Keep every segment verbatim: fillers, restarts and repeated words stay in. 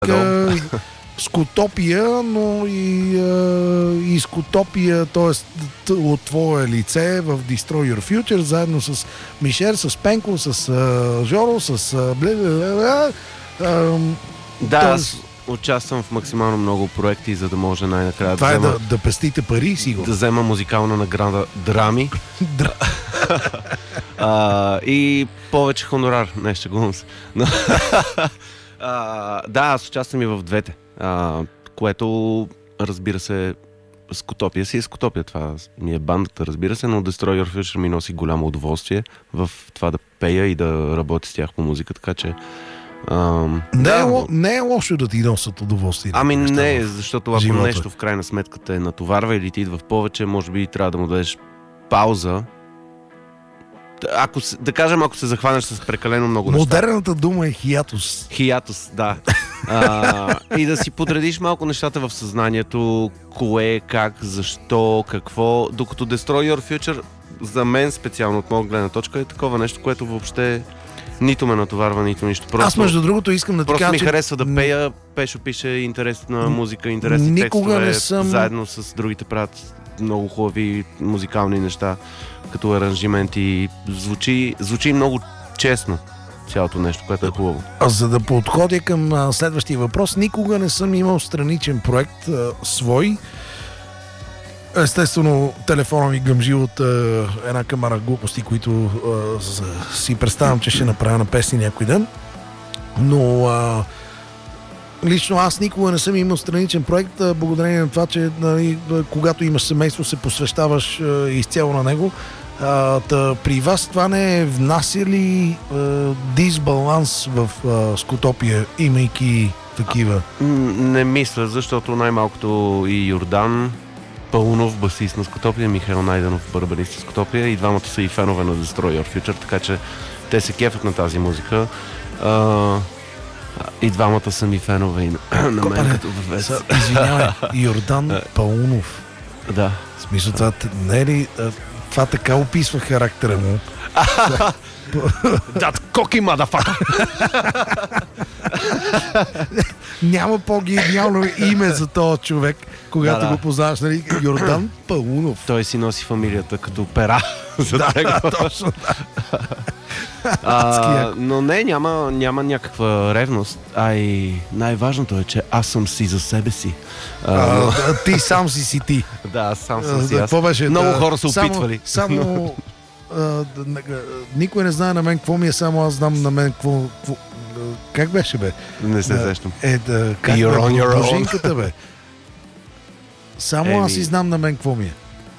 а, Скотопия, но и, а, и Скотопия, т.е. от твое лице в Destroy Your Future, заедно с Мишер, с Пенко, с а, Жоро, с а, бле, бле, бле, бле, а, Да, тоест... аз участвам в максимално много проекти, за да може най-накрая това да е взема, да, да пестите пари, сигурно. да взема музикална награда Драми. а, и повече хонорар. Не, шегувам се. Но, а, да, аз участвам и в двете. А, което, разбира се, Скотопия си е Скотопия. Това ми е бандата, разбира се, но Destroy Your Future ми носи голямо удоволствие в това да пея и да работя с тях по музика, така че ам, не, да, е, ло, не е лошо да ти носят удоволствие. Ами не, защото ако живота. нещо в крайна сметка те натоварва или ти идва в повече, може би трябва да му дадеш пауза. Ако, да кажем, ако се захванеш с прекалено много неща. Модерната дума е хиатус. Хиатус, да. а, и да си подредиш малко нещата в съзнанието, кое, как, защо, какво, докато Destroy Your Future за мен специално от моя гледна точка е такова нещо, което въобще нито ме натоварва, нито нищо. Просто, Аз между другото искам да ти просто кажа, ми че... харесва да пея, Пешо пише интересна музика, интересни Никога текстове, не съм... заедно с другите правят много хубави музикални неща, като аранжименти. Звучи, звучи много честно цялото нещо, което е хубаво. А за да подходя към а, следващия въпрос, никога не съм имал страничен проект а, свой. Естествено, телефона ми гъмжи от а, една камара глупости, които а, с, си представям, че ще направя на песни някой ден. Но а, лично аз никога не съм имал страничен проект, а, благодарение на това, че нали, когато имаш семейство, се посвещаваш а, изцяло на него. А, та, при вас това не е внася ли а, дисбаланс в а, Скотопия, имайки такива? А, не мисля, защото най-малкото и Йордан Паунов, басист на Скотопия, Михаил Найденов, барабанист на Скотопия, и двамата са и фенове на Destroy Your Future, така че те се кефят на тази музика. А, и двамата са ми фенове и на, на мен като въвец. Извинявай, Йордан Паунов. Да. В смисъл, това не е ли... Това така описва характера му. That cocky motherfucker! Няма по-гениално име за този човек, когато да, да. го познаваш, нали? Йордан Паунов. Той си носи фамилията като пера. За да, него. да, точно. Да. а, но не, няма, няма някаква ревност. А и най-важното е, че аз съм си за себе си. А, а, но... Ти сам си си ти. Да, аз сам съм си. Аз... Беше, Много да, хора са опитвали. Само... само а, никой не знае на мен какво ми е, само аз знам на мен какво... какво как беше, бе? Не се сещам. Е, да, как You're on your own. Божинката, бе? Само Еми... аз и знам на мен какво ми е.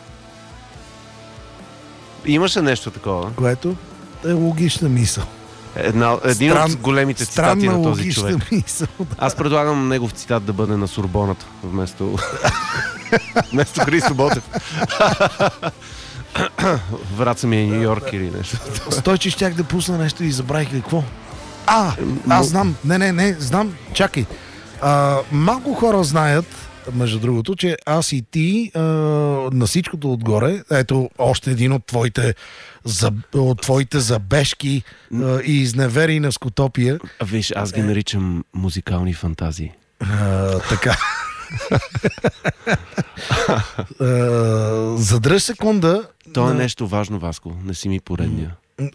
Имаше нещо такова. Което е логична мисъл. Една, един Стран... от големите цитати на този човек. Мисъл, да. Аз предлагам негов цитат да бъде на Сорбоната, вместо вместо Христо Ботев. Враца ми е Ню Йорк или нещо. Стойче, щях да пусна нещо и забравих какво. А, аз знам. Не, не, не, знам. Чакай. А, малко хора знаят, между другото, че аз и ти а, на всичкото отгоре, ето още един от твоите, за, от твоите забежки а, и изневери на Скотопия. Виж, аз ги наричам музикални фантазии. А, така. Задръж секунда. То е нещо важно, Васко. Не си ми поредния.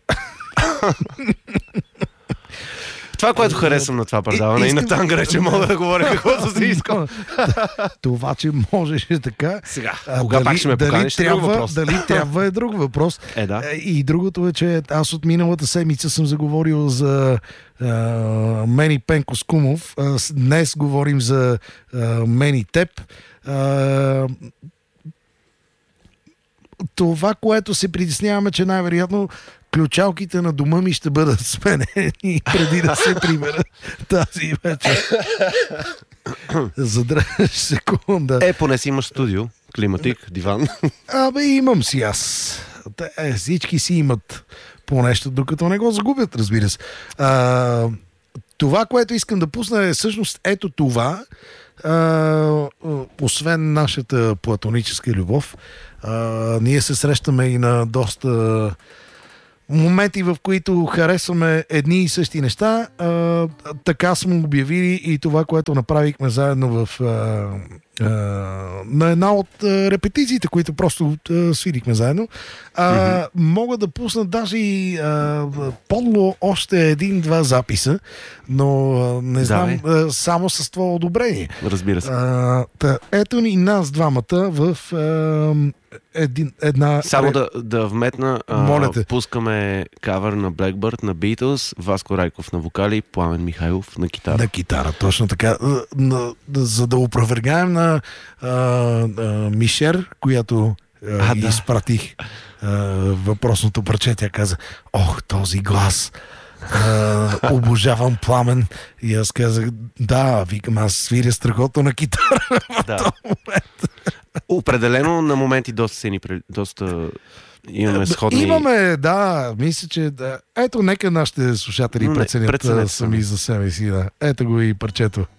Това, което харесвам на това предаване и, и, и на Тангър, че мога да говоря каквото си искам. Това, че можеш така. Сега, кога пак ще ме поканиш, дали трябва, друг въпрос. Дали трябва е друг въпрос. Е, да. И другото е, че аз от миналата седмица съм заговорил за uh, Мени Пенко Скумов. Uh, днес говорим за uh, Мени Теб. Uh, това, което се притесняваме, че най-вероятно ключалките на дома ми ще бъдат сменени преди да се прибера тази вечер. Задръж секунда. Е, поне си имаш студио, климатик, диван. Абе, имам си аз. Е, всички си имат по нещо, докато не го загубят, разбира се. А, това, което искам да пусна е всъщност ето това. А, освен нашата платоническа любов, а, ние се срещаме и на доста моменти, в които харесваме едни и същи неща, а, така сме обявили и това, което направихме заедно в а, а, на една от а, репетициите, които просто а, свирихме заедно. А, mm-hmm. Мога да пусна даже и а, подло още един-два записа, но а, не знам, а, само с това одобрение. Разбира се. А, та, ето ни нас двамата в а, един, една... Само да, да вметна, а, пускаме кавър на Blackbird, на Beatles, Васко Райков на вокали, Пламен Михайлов на китара. На китара, точно така. На, за да опровергаем на а, а, Мишер, която а, а, да. изпратих а, въпросното парче, тя каза: ох, този глас! Uh, обожавам Пламен. И аз казах: да, викам, аз свиря страхотно на китара в да. този момент. Определено на моменти доста сени, доста имаме сходни... Имаме, да, мисля, че да. Ето, нека нашите слушатели преценят сами за себе си. Да. Ето го и парчето.